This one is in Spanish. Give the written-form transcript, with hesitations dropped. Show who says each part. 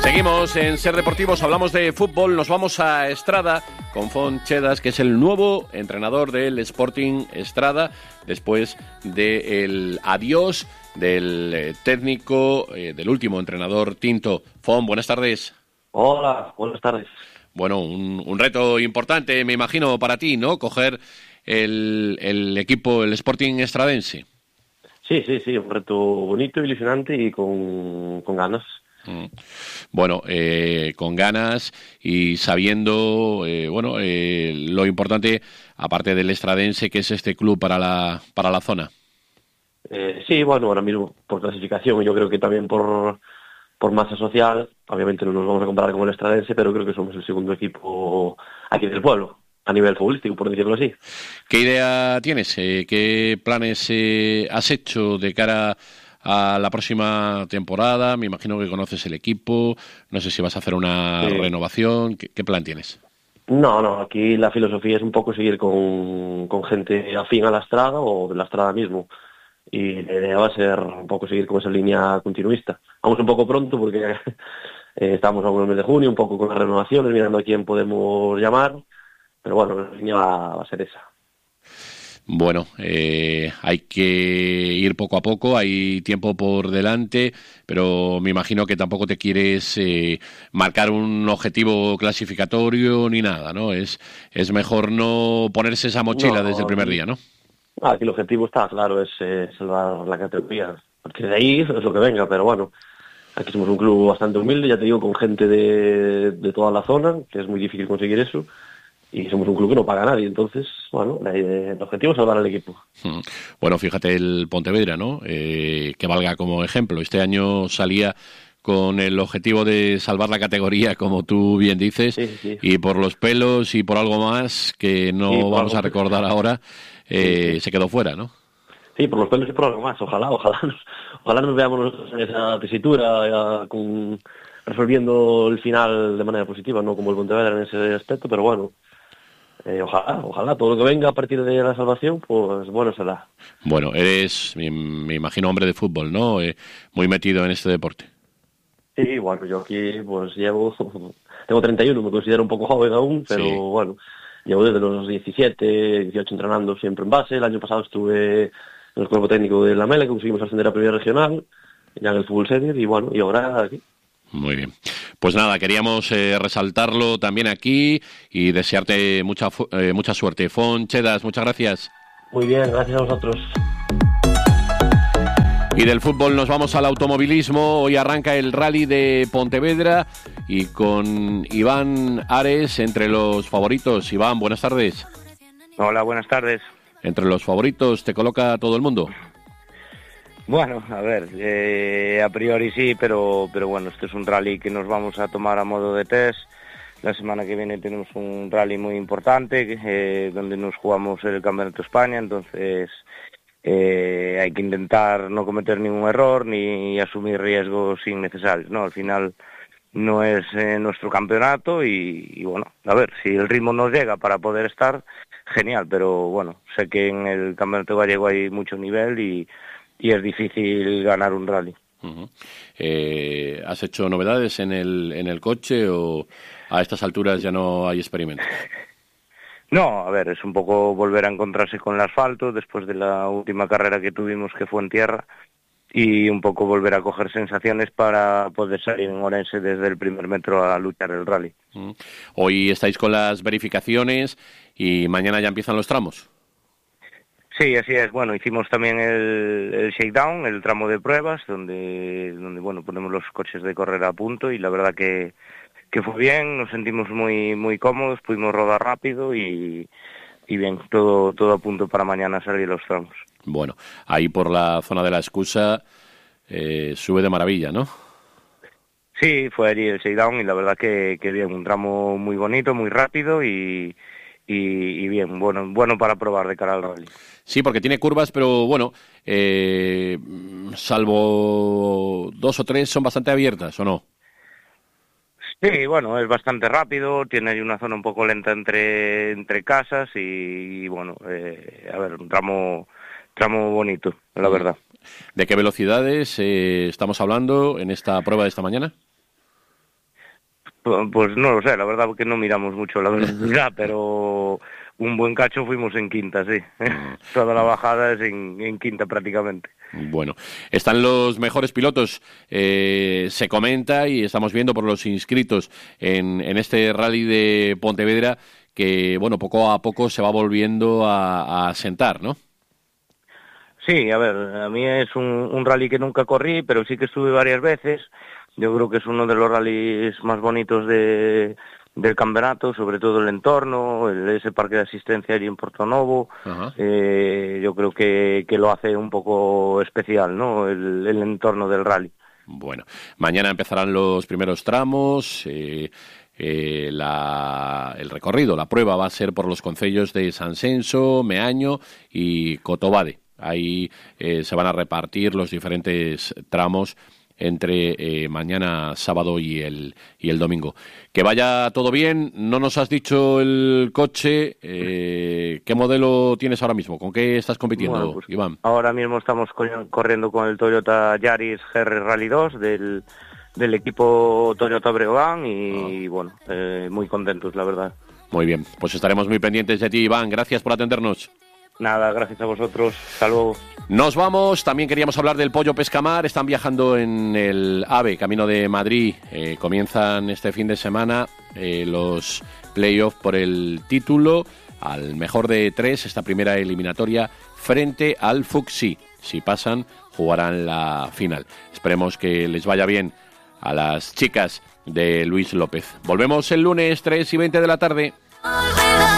Speaker 1: Seguimos en Ser Deportivos, hablamos de fútbol, nos vamos a Estrada con Fon Chedas, que es el nuevo entrenador del Sporting Estrada, después del adiós del técnico, del último entrenador Tinto. Fon, buenas tardes.
Speaker 2: Hola, buenas tardes.
Speaker 1: Bueno, un reto importante, me imagino, para ti, ¿no? Coger el equipo, el Sporting Estradense.
Speaker 2: Sí, un reto bonito, ilusionante y con ganas.
Speaker 1: Bueno, con ganas y sabiendo, lo importante, aparte del Estradense, que es este club para la zona.
Speaker 2: Sí, bueno, ahora mismo por clasificación, yo creo que también por masa social, obviamente no nos vamos a comparar con el Estradense, pero creo que somos el segundo equipo aquí del pueblo, a nivel futbolístico, por decirlo así.
Speaker 1: ¿Qué idea tienes? ¿Qué planes has hecho de cara a la próxima temporada? Me imagino que conoces el equipo, no sé si vas a hacer una renovación. ¿Qué plan tienes?
Speaker 2: No, aquí la filosofía es un poco seguir con gente afín a la Estrada o de la Estrada mismo. Y la idea va a ser un poco seguir con esa línea continuista. Vamos un poco pronto porque estamos a un mes de junio, un poco con las renovaciones, mirando a quién podemos llamar, pero bueno, la línea va a ser esa.
Speaker 1: Bueno, hay que ir poco a poco, hay tiempo por delante, pero me imagino que tampoco te quieres marcar un objetivo clasificatorio ni nada, ¿no? Es mejor no ponerse esa mochila desde el primer día, ¿no?
Speaker 2: Aquí el objetivo está claro, es salvar la categoría. A partir de ahí es lo que venga, pero bueno, aquí somos un club bastante humilde, ya te digo, con gente de toda la zona, que es muy difícil conseguir eso. Y somos un club que no paga a nadie, entonces, bueno, el objetivo es salvar al equipo.
Speaker 1: Bueno, fíjate el Pontevedra, ¿no? Que valga como ejemplo. Este año salía con el objetivo de salvar la categoría, como tú bien dices,
Speaker 2: sí.
Speaker 1: Y por los pelos y por algo más que no vamos a recordar ahora, se quedó fuera, ¿no?
Speaker 2: Sí, por los pelos y por algo más. Ojalá nos veamos nosotros en esa tesitura, resolviendo el final de manera positiva, no como el Pontevedra en ese aspecto, pero bueno. Ojalá, todo lo que venga a partir de la salvación, pues bueno será.
Speaker 1: Bueno, eres, me imagino, hombre de fútbol, ¿no? Muy metido en este deporte.
Speaker 2: Sí, bueno, yo aquí pues tengo 31, me considero un poco joven aún, pero
Speaker 1: sí.
Speaker 2: Bueno, llevo desde los 17, 18 entrenando siempre en base. El año pasado estuve en el cuerpo técnico de la Mele, que conseguimos ascender a primera regional, ya en el fútbol senior, y bueno, y ahora aquí.
Speaker 1: Muy bien. Pues nada, queríamos resaltarlo también aquí y desearte mucha suerte. Fon Chedas, muchas gracias.
Speaker 2: Muy bien, gracias a vosotros.
Speaker 1: Y del fútbol nos vamos al automovilismo. Hoy arranca el Rally de Pontevedra y con Iván Ares entre los favoritos. Iván, buenas tardes.
Speaker 3: Hola, buenas tardes.
Speaker 1: ¿Entre los favoritos te coloca todo el mundo?
Speaker 3: Bueno, a ver, a priori sí, pero bueno, este es un rally que nos vamos a tomar a modo de test. La semana que viene tenemos un rally muy importante donde nos jugamos el Campeonato de España, entonces hay que intentar no cometer ningún error ni asumir riesgos innecesarios, ¿no? Al final no es nuestro campeonato y bueno, a ver, si el ritmo nos llega para poder estar, genial, pero bueno, sé que en el Campeonato Gallego hay mucho nivel y es difícil ganar un rally.
Speaker 1: Uh-huh. ¿Has hecho novedades en el coche o a estas alturas ya no hay experimento?
Speaker 3: No, a ver, es un poco volver a encontrarse con el asfalto después de la última carrera que tuvimos, que fue en tierra, y un poco volver a coger sensaciones para poder salir en Orense desde el primer metro a luchar el rally.
Speaker 1: Uh-huh. Hoy estáis con las verificaciones y mañana ya empiezan los tramos.
Speaker 3: Sí, así es. Bueno, hicimos también el shakedown, el tramo de pruebas, donde bueno, ponemos los coches de correr a punto y la verdad que fue bien, nos sentimos muy cómodos, pudimos rodar rápido y bien, todo a punto para mañana salir los tramos.
Speaker 1: Bueno, ahí por la zona de la excusa sube de maravilla, ¿no?
Speaker 3: Sí, fue allí el shakedown y la verdad que bien, un tramo muy bonito, muy rápido y bien, bueno para probar de cara al rally.
Speaker 1: Sí, porque tiene curvas, pero bueno, salvo 2 o 3 son bastante abiertas, ¿o no?
Speaker 3: Sí, bueno, es bastante rápido, tiene ahí una zona un poco lenta entre casas y bueno, a ver, un tramo bonito, la verdad.
Speaker 1: ¿De qué velocidades estamos hablando en esta prueba de esta mañana?
Speaker 3: Pues no lo sé, la verdad que no miramos mucho la verdad, pero un buen cacho fuimos en quinta, sí. Toda la bajada es en quinta prácticamente.
Speaker 1: Bueno, están los mejores pilotos, se comenta y estamos viendo por los inscritos en este rally de Pontevedra que, bueno, poco a poco se va volviendo a sentar, ¿no?
Speaker 3: Sí, a ver, a mí es un rally que nunca corrí, pero sí que estuve varias veces. Yo creo que es uno de los rallies más bonitos del campeonato, sobre todo el entorno, ese parque de asistencia allí en Portonovo. Yo creo que lo hace un poco especial, ¿no? El entorno del rally.
Speaker 1: Bueno, mañana empezarán los primeros tramos. El recorrido, la prueba va a ser por los concellos de Sansenso, Meaño y Cotobade. Ahí se van a repartir los diferentes tramos entre mañana, sábado y el domingo. Que vaya todo bien. No nos has dicho el coche. ¿Qué modelo tienes ahora mismo? ¿Con qué estás compitiendo,
Speaker 3: bueno, pues,
Speaker 1: Iván?
Speaker 3: Ahora mismo estamos corriendo con el Toyota Yaris GR Rally 2 del equipo Toyota Breogán y bueno, muy contentos, la verdad.
Speaker 1: Muy bien, pues estaremos muy pendientes de ti, Iván. Gracias por atendernos.
Speaker 3: Nada, gracias a vosotros. Hasta luego.
Speaker 1: Nos vamos. También queríamos hablar del Pollo Pescamar. Están viajando en el AVE, camino de Madrid. Comienzan este fin de semana los playoffs por el título. Al mejor de 3, esta primera eliminatoria frente al Fuxi. Si pasan, jugarán la final. Esperemos que les vaya bien a las chicas de Luis López. Volvemos el lunes 3:20 de la tarde.